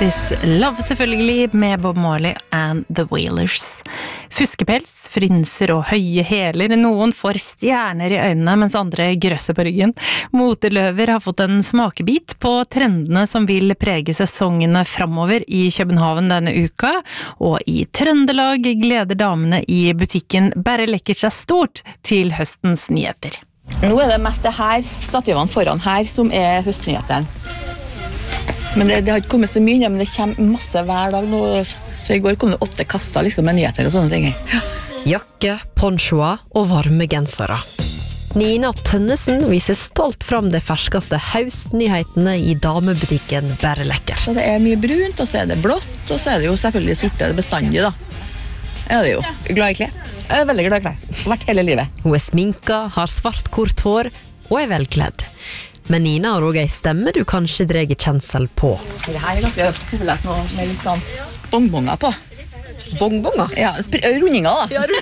This Love selvfølgelig med Bob Marley and The Wailers. Fuskepels, frynser og høye hæler. Noen får stjerner i øynene, mens andre grøsser på ryggen. Moteløver har fått en smakebit på trendene som vil prege sesongene fremover i København denne uka. Og i Trøndelag gleder damene i butikken Bare Lekkert seg stort til høstens nyheter. Nå det mest det her, stativene foran her, som høstnyhetene. Men det har ikke kommet så mye, men det kommer masse hver dag nå. Så i går kom det 8 kasser liksom, med nyheter og sånne ting. Ja. Jakke, ponchoer og varme gensere. Nina Tønnesen viser stolt fram de ferskeste høstnyhetene i damebutikken Bare Lekkert. Så det mye brunt, og så det blått, og så det jo selvfølgelig sorte bestandig da. Det jo. Glad i klær? Jeg veldig glad i klær. Vært hele livet. Hun sminka, har svart kort hår og velkledd. Men Nina har også en stemme du kanskje dreger kjensel på. Det her ganske populært nå med litt sånn bongbonger på. Bongbonger? Ja, rundinger da. Ja,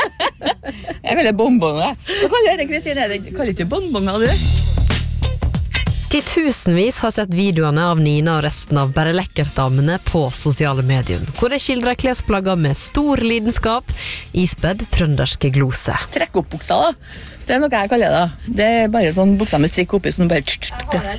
jeg kaller bongbonger. Hva kaller det, Kristine? Kaller ikke bongbonger, du? Titusenvis har sett videoene av Nina og resten av Bare Lekkert-damene på sosiale medier, hvor de skildrer klesplagger med stor lidenskap, ispedd trønderske glose. Trekk opp buksa da. Det noe jeg kaller det. Det bare sånn buksa med strikk oppi som bare...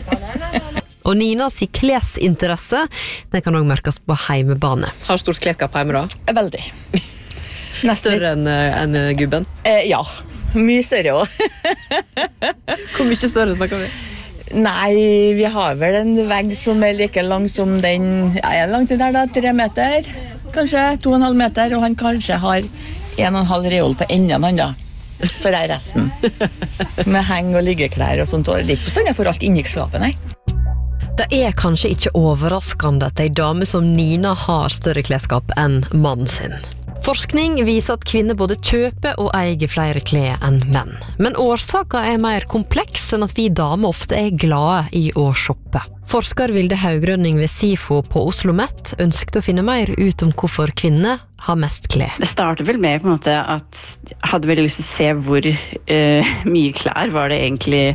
Og Ninas klesinteresse, den kan også merkes på heimebane. Har stort kleskap hjemme da? Veldig. Større enn gubben? Ja, mye større også. Hvor mye større snakker vi? Nei, vi har vel en vegg som like lang som den... Ja, langt i der da, 3 meter, kanskje 2,5 meter, og han kanskje har 1,5 reol på enden han da. Så det resten. Med heng og liggeklær og sånt. Det ikke bestandig for alt inni skapet, nei. Det kanskje ikke overraskende at en dame som Nina har større klesskap enn mannen sin. Forskning viser at kvinner både kjøper og eier flere klær enn menn. Men årsaken mer kompleks enn at vi damer ofte glade i å shoppe. Forsker Vilde Haugrønning ved SIFO på Oslo Met ønsket å finne mer ut om hvorfor kvinner har mest klær. Det startet vel med på en måte at jeg hadde veldig lyst til å se hvor mye klær var det egentlig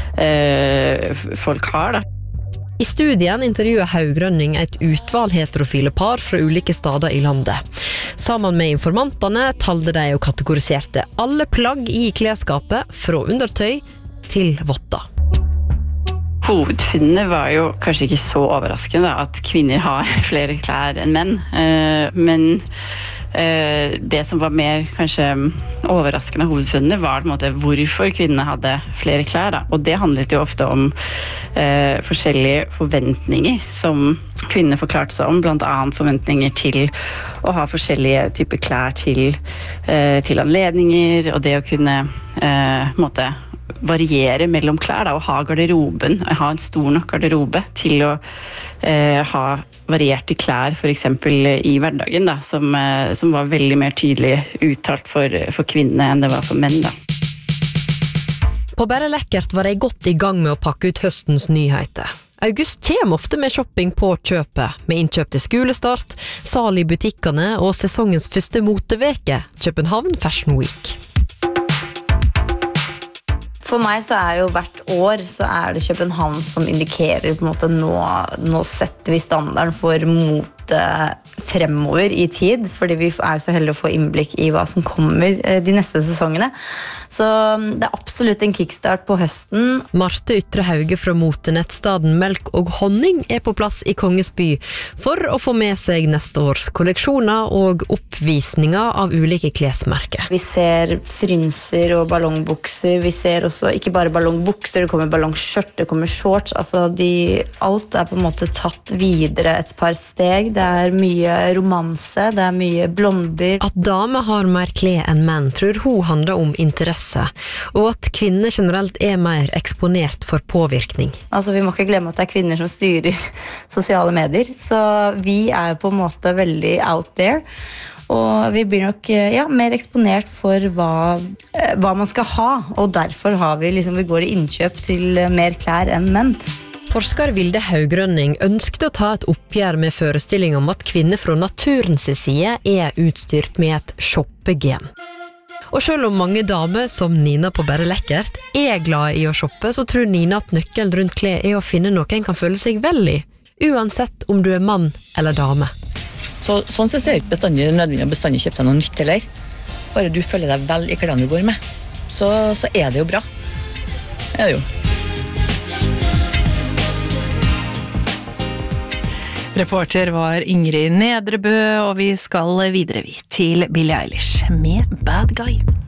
folk har da. I studien intervjuer Haugrønning et utvalg heterofile par fra ulike steder i landet. Sammen med informantene talte de og kategoriserte alle plagg i klesskapet fra undertøy til votter. Hovedfunnene var jo kanskje ikke så overraskende da, at kvinner har flere klær enn menn, men det som var mer kanskje overraskende hovedfunnene var på en måte hvorfor kvinnene hadde flere klær da. Og det handlet jo ofte om forskjellige forventninger som kvinner forklarte seg om, blant annet forventninger til å ha forskjellige typer klær til anledninger, og det å kunne måte variere mellom klær da, og ha garderoben, ha en stor nok garderobe til å ha varierte klær for eksempel i hverdagen da, som var veldig mer tydelig uttalt for kvinner enn det var for menn da. På Bare Lekkert var de godt i gang med å pakke ut høstens nyheter. August kommer ofte med shopping på kjøpet, med innkjøp til skolestart, sal i butikkene og sesongens første moteveke, København Fashion Week. For meg så jo hvert år så det København som indikerer på en måte nå setter vi standarden for mote fremover i tid, fordi vi så heldige å få innblikk i hva som kommer de neste sesongene. Så det absolutt en kickstart på høsten. Marte Ytre Hauge fra motenettstaden Melk og Honning på plass i Kongesby for å få med seg neste års kolleksjoner og oppvisninger av ulike klesmerker. Vi ser frynser og ballongbukser, vi ser også ikke bare ballongbukser, det kommer ballongskjørt, det kommer shorts, altså alt på en måte tatt videre et par steg. Det mye romanse, det mye blonder. At damer har mer klær enn menn tror hun handler om interesse, og at kvinner generelt mer eksponert for påvirkning. Altså vi må ikke glemme at det kvinner som styrer sosiale medier, så vi på en måte veldig out there. Og vi blir nok mer eksponert for hva man skal ha, og derfor vi går i innkjøp til mer klær enn menn. Forsker Vilde Haugrønning ønsket å ta et oppgjør med forestilling om at kvinner fra naturens side utstyrt med et shoppegen. Og selv om mange damer som Nina på Bare Lekkert glad i å shoppe, så tror Nina at nøkkelen rundt klær å finne noe en kan føle seg vel i. uansett om du mann eller dame. Sånn sett er det ikke bestandig nødvendig å bestandig kjøpe seg noe nytt heller. Bare du føler deg vel i klærne du går med, så er det jo bra. Det er det jo. Reporter var Ingrid Nedrebø, og vi skal videre til Billie Eilish med Bad Guy.